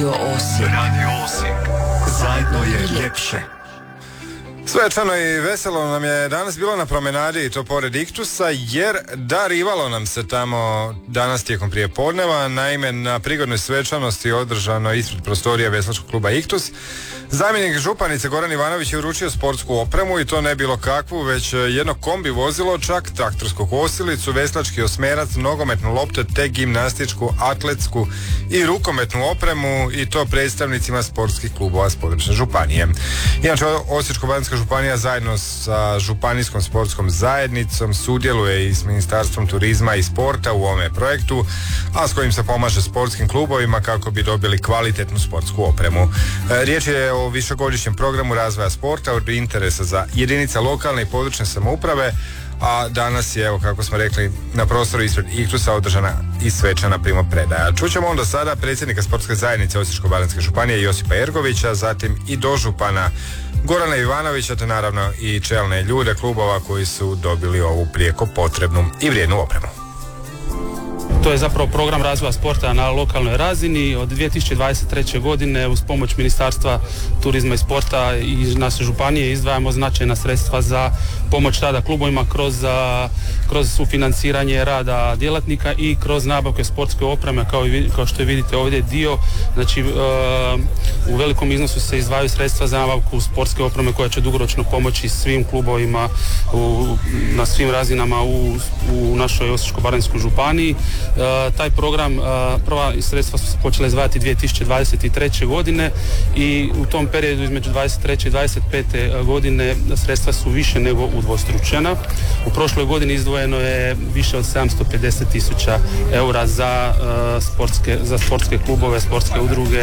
Osijek. Radio Osijek. Zajedno je ljepše. Svečano i veselo nam je danas bilo na promenadi, i to pored Iktusa, jer darivalo nam se tamo danas tijekom prijepodneva. Naime, na prigodnoj svečanosti održano ispred prostorija veslačkog kluba Iktus, zamjenik županice Goran Ivanović je uručio sportsku opremu, i to ne bilo kakvu, već jedno kombi vozilo, čak traktorsku kosilicu, veslački osmerac, nogometnu loptu te gimnastičku, atletsku i rukometnu opremu, i to predstavnicima sportskih klubova s područne županije. Inače, Osječko-baranjska županija zajedno sa Županijskom sportskom zajednicom sudjeluje i s Ministarstvom turizma i sporta u ovome projektu, a s kojim se pomaže sportskim klubovima kako bi dobili kvalitetnu sportsku opremu. Riječ je o višegodišnjem programu razvoja sporta od interesa za jedinica lokalne i područne samouprave, a danas je, evo kako smo rekli, na prostoru ispred Iktusa održana i svečana primopredaja. Čućemo onda sada predsjednika sportske zajednice Osječko-baranjske županije Josipa Ergovića, zatim i dožupana Gorana Ivanovića, te naravno i čelne ljude klubova koji su dobili ovu prijeko potrebnu i vrijednu opremu. To je zapravo program razvoja sporta na lokalnoj razini. Od 2023. godine uz pomoć Ministarstva turizma i sporta i naše županije izdvajamo značajna sredstva za pomoć rada klubovima kroz sufinanciranje rada djelatnika i kroz nabavke sportske opreme, kao što vidite ovdje dio. Znači, u velikom iznosu se izdvajaju sredstva za nabavku sportske opreme koja će dugoročno pomoći svim klubovima na svim razinama u našoj Osječko-baranjskoj županiji. Taj program, prva sredstva su se počela izdvajati 2023. godine i u tom periodu između 23. i 25. godine sredstva su više nego udvostručena. U prošloj godini izdvojeno je više od 750.000 eura za sportske klubove, sportske udruge,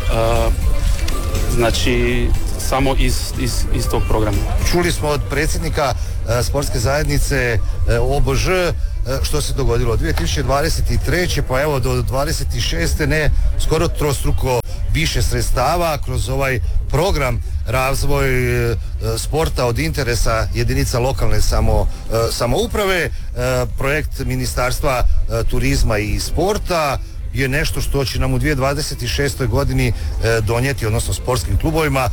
znači samo iz tog programa. Čuli smo od predsjednika sportske zajednice OBŽ što se dogodilo 2023. pa evo do 26. ne skoro trostruko više sredstava kroz ovaj program razvoj sporta od interesa jedinica lokalne samouprave. Projekt Ministarstva turizma i sporta je nešto što će nam u 2026. godini donijeti, odnosno sportskim klubovima,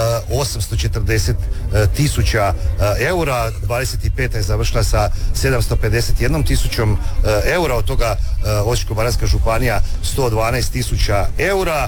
840.000 eura. 25. je završila sa 751.000 eura, od toga Osječko-baranjska županija 112.000 eura.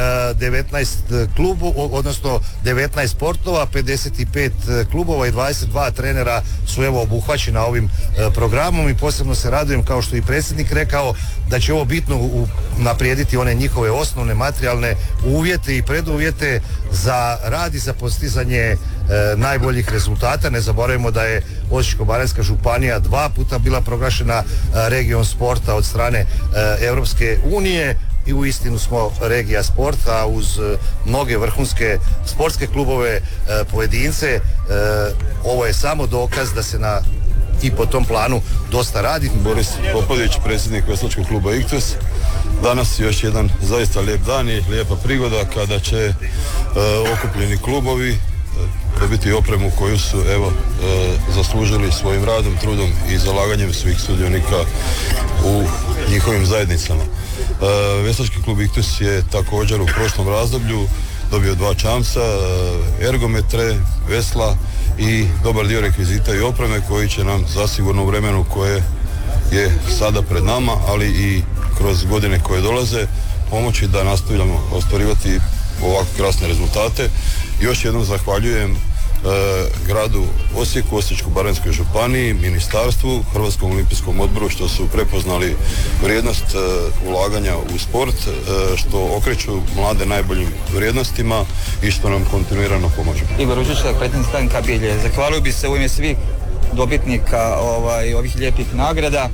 19 klubova, odnosno 19 sportova, 55 klubova i 22 trenera su evo obuhvaćena ovim programom, i posebno se radujem, kao što i predsjednik rekao, da će ovo bitno naprijediti one njihove osnovne materijalne uvjete i preduvjete za rad i za postizanje najboljih rezultata. Ne zaboravimo da je Osječko-baranjska županija 2 puta bila proglašena regijom sporta od strane Europske unije, i uistinu smo regija sporta uz mnoge vrhunske sportske klubove, pojedince. Ovo je samo dokaz da se i po tom planu dosta radi. Boris Popović, predsjednik veslačkog kluba Iktus. Danas je još jedan zaista lijep dan i lijepa prigoda kada će okupljeni klubovi dobiti opremu koju su zaslužili svojim radom, trudom i zalaganjem svih sudionika u njihovim zajednicama. Veslački klub Iktus je također u prošlom razdoblju dobio 2 čamca, ergometre, vesla i dobar dio rekvizita i opreme koji će nam zasigurno u vremenu koje je sada pred nama, ali i kroz godine koje dolaze, pomoći da nastavljamo ostvarivati ovako krasne rezultate. Još jednom zahvaljujem gradu Osijeku, Osječko-baranjskoj županiji, ministarstvu, Hrvatskom olimpijskom odboru što su prepoznali vrijednost ulaganja u sport, što okreću mlade najboljim vrijednostima i što nam kontinuirano pomažu. Igor Uđičak, predsjednik stranka Bilje. Zahvalio bi se u ime svih dobitnika ovih lijepih nagrada,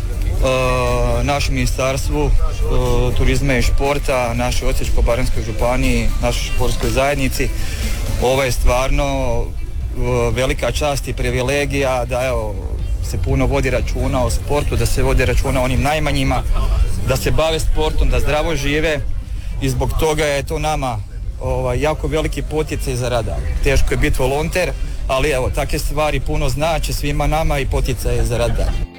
našem ministarstvu turizma i športa, našoj Osječko-baranjskoj županiji, našoj športskoj zajednici. Ovo je stvarno velika čast i privilegija da se puno vodi računa o sportu, da se vodi računa o onim najmanjima, da se bave sportom, da zdravo žive, i zbog toga je to nama jako veliki poticaj za rad. Teško je biti volonter, ali takve stvari puno znače svima nama i poticaj za rad.